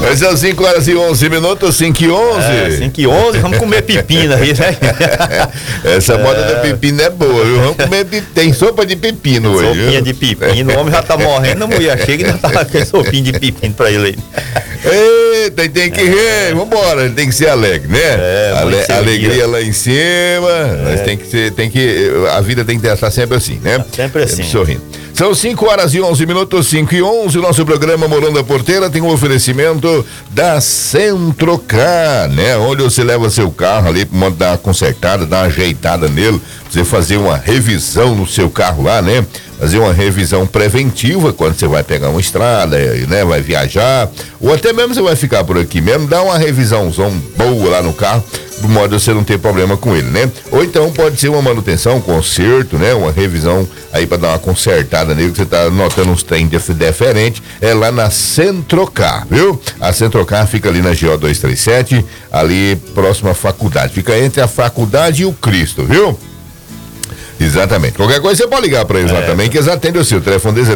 São 5h11, 5h11. 5h11, vamos comer pepino aí, né? Essa moda da pepino é boa, viu? Vamos comer tem sopa de pepino hoje. Sopinha de pepino, o homem já tá morrendo, a mulher chega e já tá com sopinha de pepino pra ele aí. Eita, tem que rir, vambora, ele tem que ser alegre, né? Alegria lá em cima, nós a vida tem que estar sempre assim, né? Sempre assim. Sorrindo. São 5h11, 5h11, o nosso programa Morando da Porteira tem um oferecimento da Centrocar, né? Onde você leva seu carro ali para dar uma consertada, dar uma ajeitada nele, você fazer uma revisão no seu carro lá, né? Fazer uma revisão preventiva quando você vai pegar uma estrada, né? Vai viajar, ou até mesmo você vai ficar por aqui mesmo, dá uma revisãozão boa lá no carro, de modo você não ter problema com ele, né? Ou então pode ser uma manutenção, um conserto, né? Uma revisão aí para dar uma consertada nele, que você tá notando uns trem diferentes, é lá na Centrocar, viu? A Centrocar fica ali na GO 237, ali próximo à faculdade, fica entre a faculdade e o Cristo, viu? Exatamente. Qualquer coisa você pode ligar para eles lá também, que eles atendem o seu. Telefone deles é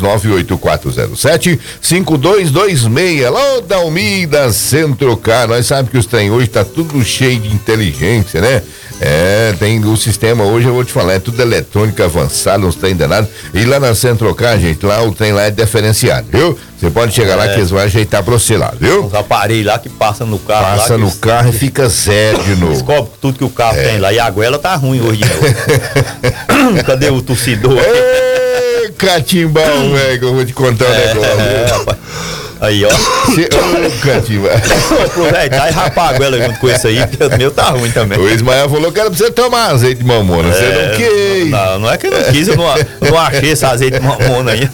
629-8407-5226. Alô, Dalmi da Centrocar. Nós sabemos que os trem hoje tá tudo cheio de inteligência, né? Tem o sistema hoje, eu vou te falar, é tudo eletrônico avançado, uns trem danados. E lá na Centrocar, gente, lá o trem lá é diferenciado, viu? Você pode chegar lá que eles vão ajeitar pra você lá, viu? Os aparelhos lá que passam no carro. Passa no carro e fica zero de novo. Descobre tudo que o carro tem lá. E a goela tá ruim hoje de novo. Cadê o torcedor? Ê, catimbão, velho, que eu vou te contar um negócio. Rapaz. Aí, ó. Catimbão. Vou aproveitar e rapar a goela junto com isso aí, porque o meu tá ruim também. O Ismael falou que era pra você tomar azeite de mamona. Você não quis. Não é que eu não quis, eu não achei esse azeite de mamona ainda.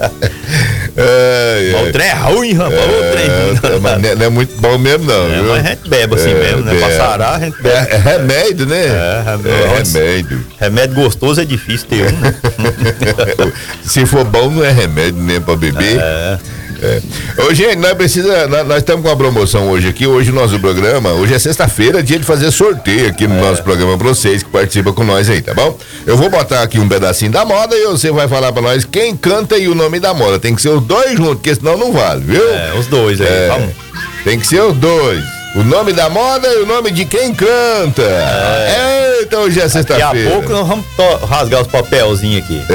O trem é ruim, rapaz. O trem ruim. Mas não é muito bom mesmo, não. Viu? Mas a gente bebe assim mesmo, né? Pra sarar, a gente bebe. É remédio, né? Remédio. Remédio gostoso é difícil ter um, né? Se for bom, não é remédio nem pra beber. Ô, gente, nós estamos com uma promoção hoje aqui. Hoje o nosso programa, hoje é sexta-feira, dia de fazer sorteio aqui no nosso programa pra vocês que participam com nós aí, tá bom? Eu vou botar aqui um pedacinho da moda e você vai falar pra nós quem canta e o nome da moda. Tem que ser os dois juntos, porque senão não vale, viu? Os dois aí, vamos. Tem que ser os dois. O nome da moda e o nome de quem canta. Então hoje é sexta-feira. Daqui a pouco nós vamos rasgar os papelzinhos aqui.